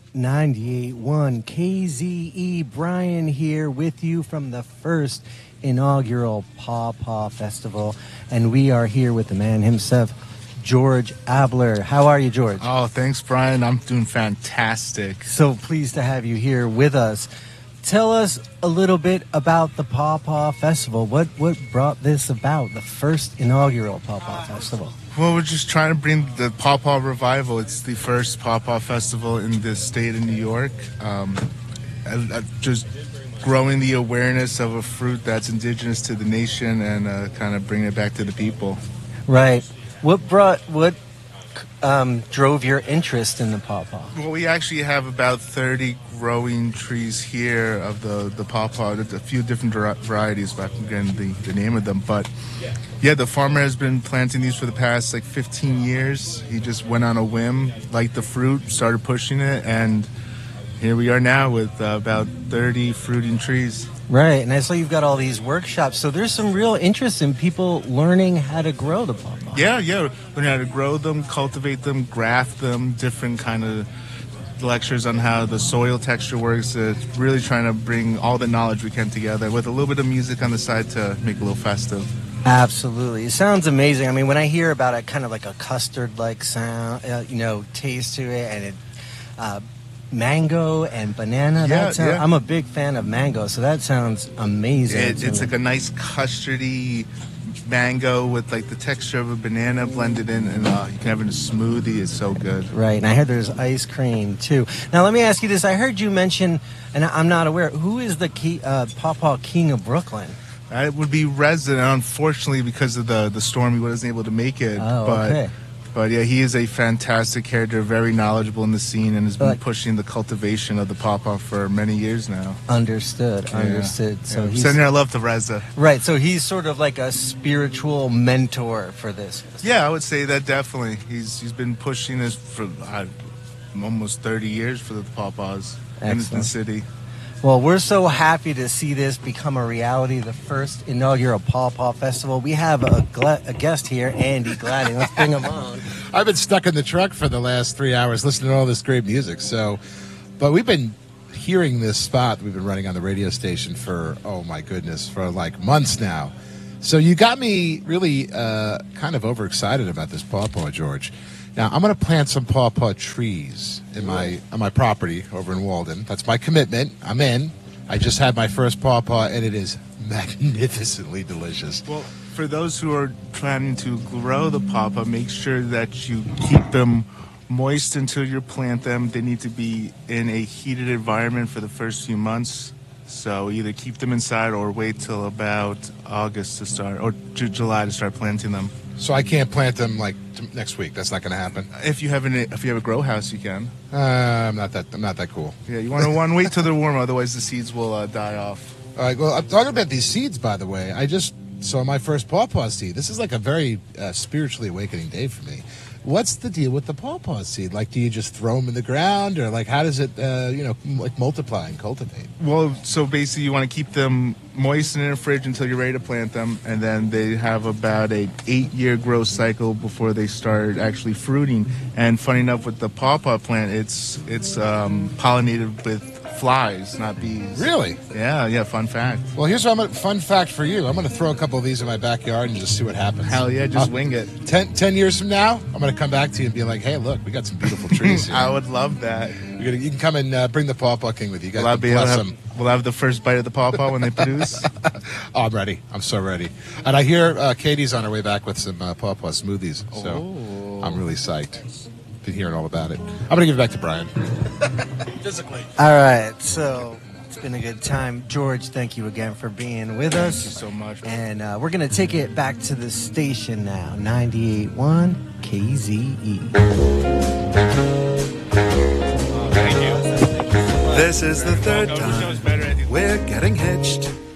98.1 KZE. Brian here with you from the first inaugural Paw Paw Festival. And we are here with the man himself, George Abler. How are you, George? Oh, thanks, Brian. I'm doing fantastic. So pleased to have you here with us. Tell us a little bit about the Paw Paw Festival. What brought this about, the first inaugural Paw Paw Festival? Well, we're just trying to bring the Paw Paw revival. It's the first Paw Paw Festival in the state of New York. Just growing the awareness of a fruit that's indigenous to the nation and kind of bringing it back to the people. Right. What drove your interest in the Paw Paw? Well, we actually have about 30 growing trees here of the Paw Paw. There's a few different varieties, but I'm getting the name of them. But yeah, the farmer has been planting these for the past 15 years. He just went on a whim, liked the fruit, started pushing it, and here we are now with about 30 fruiting trees. Right, and I saw you've got all these workshops, so there's some real interest in people learning how to grow the Paw Paw. Yeah, learning how to grow them, cultivate them, graft them, different kind of lectures on how the soil texture works. Really trying to bring all the knowledge we can together with a little bit of music on the side to make it a little festive. Absolutely. It sounds amazing. I mean, when I hear about it, kind of like a custard-like sound, taste to it, and it... mango and banana. I'm a big fan of mango, so that sounds amazing. It's like a nice custardy mango with the texture of a banana blended in, and you can have it in a smoothie. It's so good. Right, and I heard there's ice cream too. Now let me ask you this: I heard you mention, and I'm not aware, who is the Paw Paw King of Brooklyn? It would be Reza. Unfortunately, because of the storm, he wasn't able to make it. Okay. But yeah, he is a fantastic character, very knowledgeable in the scene, and has been pushing the cultivation of the Paw Paw for many years now. Understood. So he's sending our love to Reza. Right, so he's sort of like a spiritual mentor for this. Yeah, I would say that definitely. He's been pushing this for almost 30 years for the Paw Paws in the city. Well, we're so happy to see this become a reality, the first inaugural Paw Paw Festival. We have a guest here, Andy Gladdy. Let's bring him on. I've been stuck in the truck for the last 3 hours listening to all this great music. But we've been hearing this spot we've been running on the radio station for, oh my goodness, for months now. So you got me really kind of overexcited about this Paw Paw, George. Now, I'm going to plant some Paw Paw trees on my property over in Walden. That's my commitment. I'm in. I just had my first Paw Paw, and it is magnificently delicious. Well, for those who are planning to grow the Paw Paw, make sure that you keep them moist until you plant them. They need to be in a heated environment for the first few months. So either keep them inside or wait till about August to start, or July to start planting them. So I can't plant them next week. That's not going to happen. If you have a grow house, you can. I'm not that cool. Yeah, you want to wait till they're warm, otherwise the seeds will die off. All right. Well, I'm talking about these seeds, by the way. I just saw my first Paw Paw seed. This is like a very spiritually awakening day for me. What's the deal with the Paw Paw seed? Do you just throw them in the ground, or how does it, multiply and cultivate? Well, so basically you want to keep them moist and in a fridge until you're ready to plant them, and then they have about a 8-year growth cycle before they start actually fruiting. And funny enough, with the Paw Paw plant, it's pollinated with flies, not bees. Really? Yeah, fun fact. Well, here's a fun fact for you. I'm going to throw a couple of these in my backyard and just see what happens. Hell yeah, just wing it. 10 years from now, I'm going to come back to you and be like, hey, look, we got some beautiful trees here. I would love that. You can come and bring the Paw Paw King with you. You guys We'll have the first bite of the Paw Paw when they produce. Oh, I'm ready. I'm so ready. And I hear Katie's on her way back with some Paw Paw smoothies. So I'm really psyched. Been hearing all about it. I'm going to give it back to Brian. Physically. All right, so it's been a good time. George, thank you again for being with us. Thank you so much. And we're going to take it back to the station now, 98.1 KZE. This is the third time we're getting hitched.